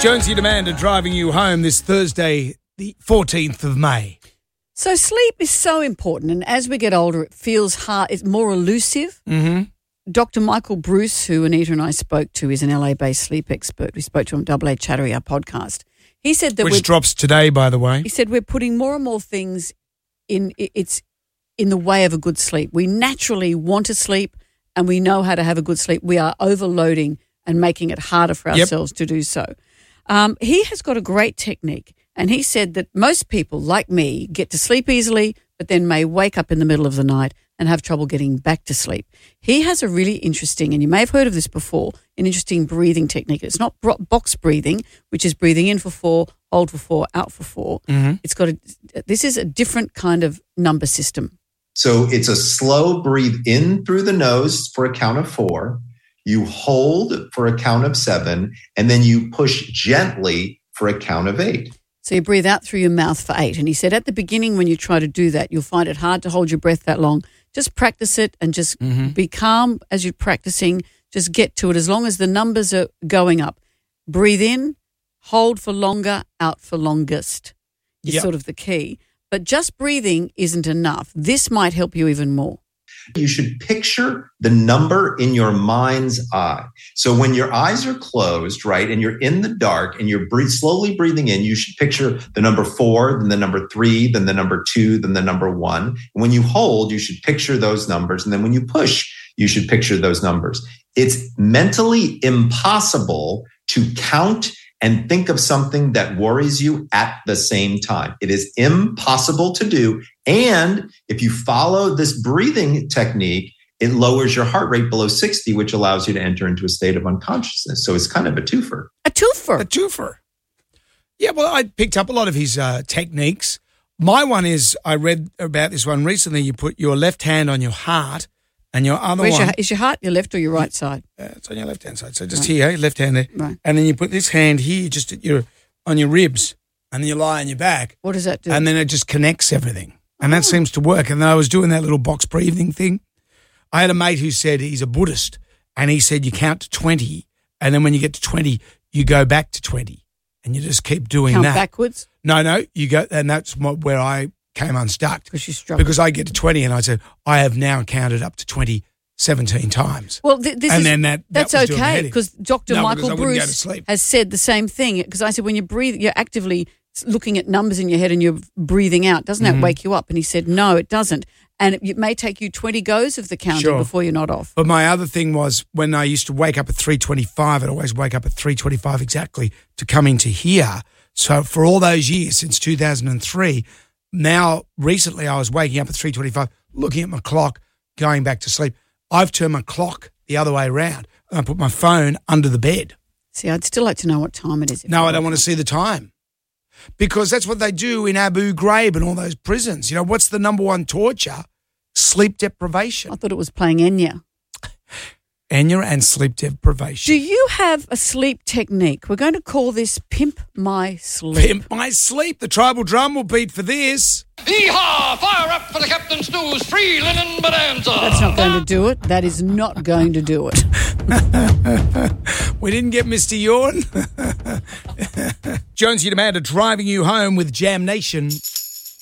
Jonesy and Amanda driving you home this Thursday, the 14th of May. So sleep is so important, and as we get older, it feels hard. It's more elusive. Mm-hmm. Dr. Michael Bruce, who Anita and I spoke to, is an LA-based sleep expert. We spoke to him on AA Chattery, our podcast. He said that which drops today, by the way. He said we're putting more and more things in the way of a good sleep. We naturally want to sleep, and we know how to have a good sleep. We are overloading and making it harder for ourselves to do so. He has got a great technique, and he said that most people, like me, get to sleep easily, but then may wake up in the middle of the night and have trouble getting back to sleep. He has a really interesting, and you may have heard of this before, an interesting breathing technique. It's not box breathing, which is breathing in for 4, hold for 4, out for 4. Mm-hmm. This is a different kind of number system. So it's a slow breathe in through the nose for a count of 4. You hold for a count of 7, and then you push gently for a count of 8. So you breathe out through your mouth for 8. And he said at the beginning when you try to do that, you'll find it hard to hold your breath that long. Just practice it and just be calm as you're practicing. Just get to it as long as the numbers are going up. Breathe in, hold for longer, out for longest is sort of the key. But just breathing isn't enough. This might help you even more. You should picture the number in your mind's eye. So when your eyes are closed, right, and you're in the dark and you're slowly breathing in, you should picture the number 4, then the number 3, then the number 2, then the number 1. And when you hold, you should picture those numbers. And then when you push, you should picture those numbers. It's mentally impossible to count and think of something that worries you at the same time. It is impossible to do. And if you follow this breathing technique, it lowers your heart rate below 60, which allows you to enter into a state of unconsciousness. So it's kind of a twofer. A twofer. A twofer. Yeah, well, I picked up a lot of his techniques. My one is, I read about this one recently, you put your left hand on your heart and your other one... Is your heart your left or your right side? It's on your left-hand side. So just here, left hand there. Right. And then you put this hand here just on your ribs, and then you lie on your back. What does that do? And then it just connects everything. And that seems to work. And then I was doing that little box breathing thing. I had a mate who said he's a Buddhist, and he said you count to 20, and then when you get to 20, you go back to 20, and you just keep doing count that. Backwards? No, you go, and that's where I came unstuck. Because you struggled. Because I get to 20, and I said, I have now counted up to 20 17 times. Well, that's okay because Dr. Michael Bruce has said the same thing. Because I said when you breathe, you're actively looking at numbers in your head and you're breathing out. Doesn't that wake you up? And he said, no, it doesn't. And it may take you 20 goes of the counting before you're not off. But my other thing was when I used to wake up at 3:25, I'd always wake up at 3:25 exactly to come into here. So for all those years, since 2003, now recently I was waking up at 3:25, looking at my clock, going back to sleep. I've turned my clock the other way around and I put my phone under the bed. See, I'd still like to know what time it is. No, I don't want to see the time because that's what they do in Abu Ghraib and all those prisons. You know, what's the number one torture? Sleep deprivation. I thought it was playing Enya. Enya and sleep deprivation. Do you have a sleep technique? We're going to call this Pimp My Sleep. Pimp My Sleep. The tribal drum will beat for this. Hee-haw! Fire up for the Captain Stew's free linen bonanza! That's not going to do it. That is not going to do it. We didn't get Mr. Yawn. Jonesy and Amanda driving you home with Jam Nation.